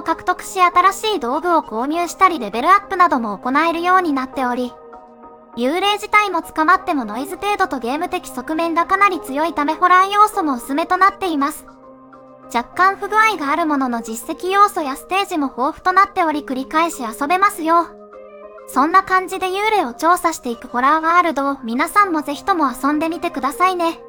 獲得し新しい道具を購入したりレベルアップなども行えるようになっており、幽霊自体も捕まってもノイズ程度とゲーム的側面がかなり強いためホラー要素も薄めとなっています。若干不具合があるものの実績要素やステージも豊富となっており繰り返し遊べますよ。そんな感じで幽霊を調査していくホラーワールドを皆さんもぜひとも遊んでみてくださいね。